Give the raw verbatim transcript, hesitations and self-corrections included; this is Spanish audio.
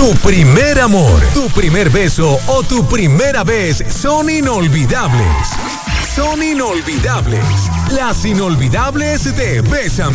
Tu primer amor, tu primer beso o tu primera vez son inolvidables. Son inolvidables. Las inolvidables de Bésame.